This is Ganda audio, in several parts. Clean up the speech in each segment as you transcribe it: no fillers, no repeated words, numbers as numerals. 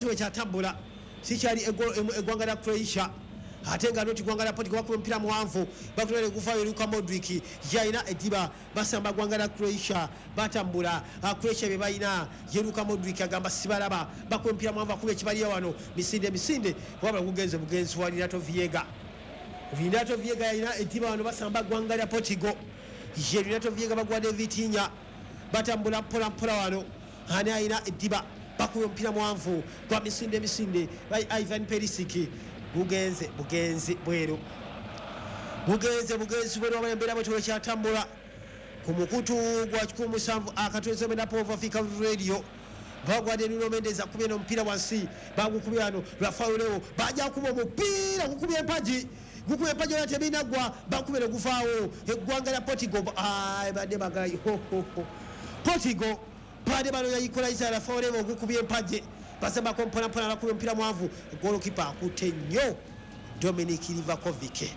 bwe kyatambula sikyali eggwanga lya Croatia ate nga noti gwanga lya Portugal bakuba mpira muwanvu bakutwale kufayo Luka Modric yalina eddiba basamba gwanga lya Croatia batambula Croatia bye balina ye Luka Modric agamba sibalaba bakuba mpira muwanvu akuba ekibaliya wano misinde wabula kugenze bugenzi wa Renato Viega yalina eddiba wano basamba gwanga lya Portugal ye Renato Viega bagwadde Vitinha batambula mpola wano ani alina eddiba bakuba mpira muwanvu gwa misinde Ivan Perisic bugenzi bweru abalembera bwe kyatambula ku mukutu gwa 17 akatweze menapo Africa Radio bagwadde Nuno Mendes akubye no mpira wansi bagukubye ano Rafael Leo baja kuba mupira gukubye empaji yate binagwa bakubye gufaawo eggwanga lya Portugal badde bagayi Portugal bade bano yayikola Isaiah Rafael Leo gukubye empaji basamba kompona la kuba mpira mwavu goalkeeper akute nnyo Dominic Livakovic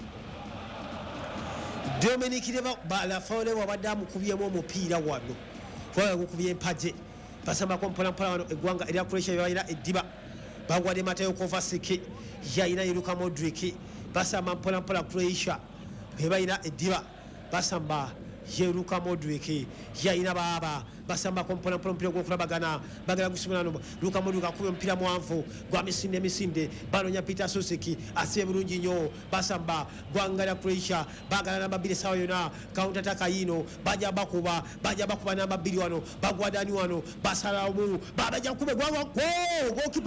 Rafael Leo abadde amukubyemu omupiira wano kwa gukubye empaji basamba kompona wano eggwanga erya Croatia yalina eddiba bagwadde Mateo Kovacic yalina Luka Modric basamba mpola Croatia bebalina eddiba basamba Luka Modric yalina baba basamba kompona mpira gwokulabagana bagala gusubirano Luka Modric akubye mpira muwanvu gwa misinde balonya Peter Soseki asibe bulungi nnyo basamba gwanga lya Croatia bagala namba 2 sawa yona counter attack yino baja bakuba namba 2 wano bagwadani wano basalamu babaja kube gwa goalkeeper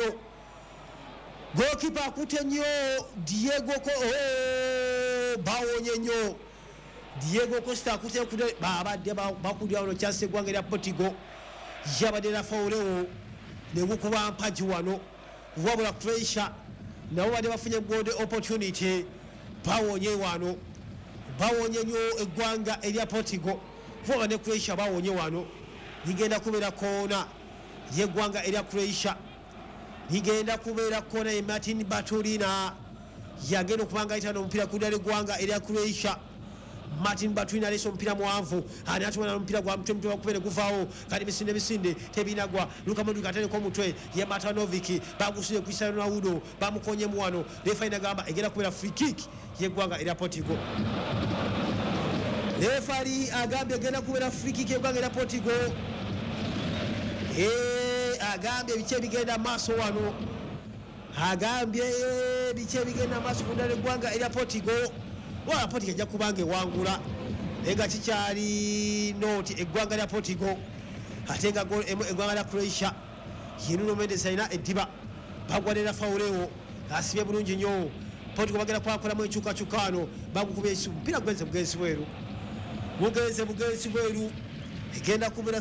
akute nnyo Diego bawonye nnyo Diego Costa akute kude babadde bakudya wano chance gwanga lya Portugal yabadde Rafael Leo ne gukuba mpaji wano wabula Croatia nabo badde bafunye goal opportunity bawonye nnyo eggwanga erya Portugal vuba ne Croatia bawonye wano ligenda kubeera kona yeggwanga erya Croatia ligenda kubeera kona ye Martin Batulina yagenda okubanga itano mpira kudya eggwanga erya Croatia Martin Batulina leso mpira muwanvu ani atwana mpira gwa mtwe wakubere guvaawo kali misinde tebinagwa Luka Modric atale ko mutwe ya Matanovic bagusuje ku Cristiano Ronaldo bamukonye muwano refa inagamba egera kubera free kick yeggwanga erya Portugal refari agambe egenda kubera free kick yeggwanga erya Portugal agambye biche bigenda maso wano kudale gwanga erya Portugal wala Portugal ajja kubange wangula ega kikyali noti eggwanga lya Portugal ate nga eggwanga lya Croatia Nuno Mendes alina eddiba bagwadde Rafael Leo asibye bulungi nnyo Portugal bagenda kwakolamu enkyukakyukano bagukubye mpira bugenzi bweru egenda kubeera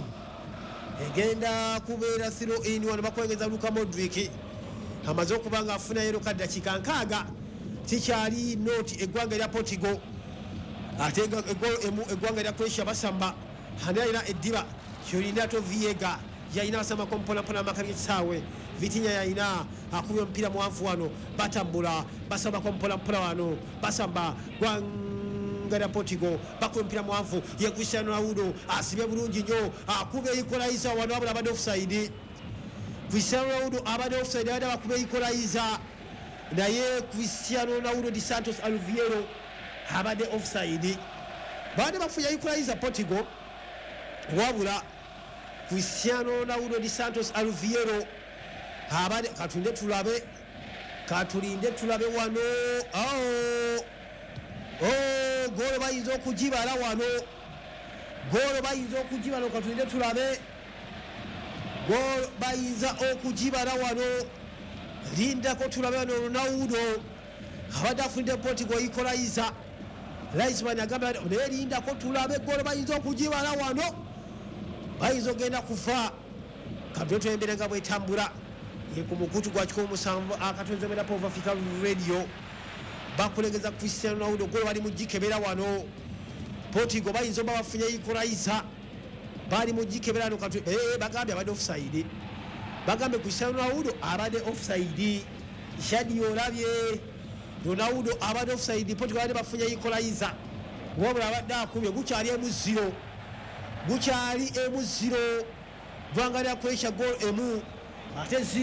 throw in wano bakwengeza Luka Modric amaze okuba nga afuna yero ka dakiika 6 kikyali noti eggwanga lya Portugal ate nga eggwanga lya Croatia basamba ani alina eddiba Renato Viega yalina basamba kompona amakali kisaawe Vitinha yalina akubye omupiira muwanvu wano batambula basamba kompona wano basamba gwanga lya Portugal bakuba omupiira muwanvu ye Cristiano Ronaldo asibye bulungi nnyo akubye equalizer wano wabula abadde offside Cristiano Ronaldo abadde offside abadde bakubye equalizer naye Cristiano Ronaldo de Santos Alviero abadde offside badde bafuya equalizer Portugal wabula Cristiano Ronaldo de Santos Alviero abadde katulinde tulabe wano golo bayinza okugibala wano katulinde tulabe golo bayinza okugibala wano lindako tulabe wano Ronaldo abadde afunidde Portugal equalizer Raisman agamba naye lindako tulabe golo bayinza okugibala wano bayinza ogenda kufa katwe twembere nga bwetambula ye ku mukutu gwa 17 akatwezemera Pova Africa Radio bakulengeza Cristiano Ronaldo golo bali mugikebera wano Portugal bayinza oba bafunye equalizer bali mugikebera no katwe bagambye abadde offside bagambe Cristiano Ronaldo abadde offside Shadi olabye Ronaldo abadde offside Portugal abadde bafunye equalizer wabula abadde akubye gukyali emu 0 gwanga lya Croatia goal emu ate